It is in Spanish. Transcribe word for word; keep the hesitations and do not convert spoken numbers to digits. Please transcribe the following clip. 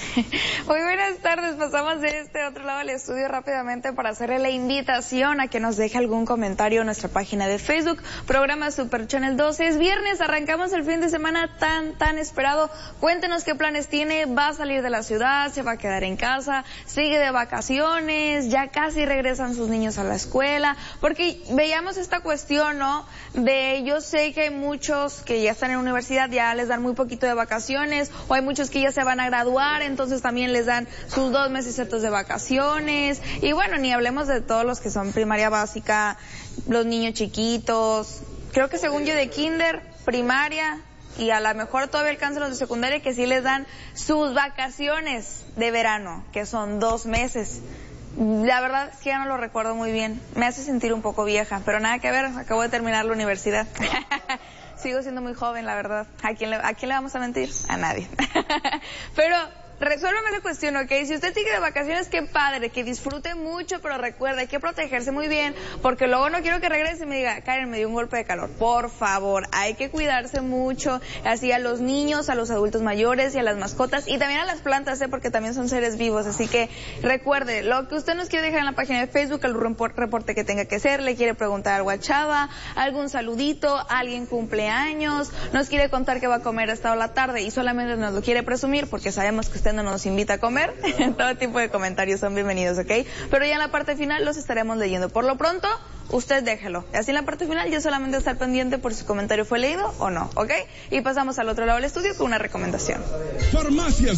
Muy buenas tardes, pasamos de este otro lado del estudio rápidamente para hacerle la invitación a que nos deje algún comentario en nuestra página de Facebook, programa Super Channel doce. Es viernes, arrancamos el fin de semana tan, tan esperado. Cuéntenos qué planes tiene, va a salir de la ciudad, se va a quedar en casa, sigue de vacaciones, ya casi regresan sus niños a la escuela, porque veíamos esta cuestión, ¿no? De, yo sé que hay muchos que ya están en universidad, ya les dan muy poquito de vacaciones, o hay muchos que ya se van a graduar, entonces también les dan sus dos meses de vacaciones, y bueno, ni hablemos de todos los que son primaria básica, los niños chiquitos, creo que según yo de kinder, primaria, y a lo mejor todavía alcanzan los de secundaria que sí les dan sus vacaciones de verano, que son dos meses. La verdad es que ya no lo recuerdo muy bien, me hace sentir un poco vieja, pero nada que ver, acabo de terminar la universidad. Sigo siendo muy joven, la verdad. ¿A quién le, a quién le vamos a mentir? A nadie. Pero resuélveme la cuestión, ¿ok? Si usted sigue de vacaciones, qué padre, que disfrute mucho, pero recuerde, hay que protegerse muy bien, porque luego no quiero que regrese y me diga, Karen, me dio un golpe de calor. Por favor, hay que cuidarse mucho, así a los niños, a los adultos mayores y a las mascotas, y también a las plantas, ¿eh? Porque también son seres vivos, así que recuerde, lo que usted nos quiere dejar en la página de Facebook, el reporte que tenga que ser, le quiere preguntar algo a Chava, algún saludito, alguien cumpleaños, nos quiere contar qué va a comer hasta la tarde y solamente nos lo quiere presumir, porque sabemos que usted no nos invita a comer, todo tipo de comentarios son bienvenidos, ¿ok? Pero ya en la parte final los estaremos leyendo. Por lo pronto, usted déjelo. Así en la parte final yo solamente estar pendiente por si su comentario fue leído o no, ¿ok? Y pasamos al otro lado del estudio con una recomendación. Farmacias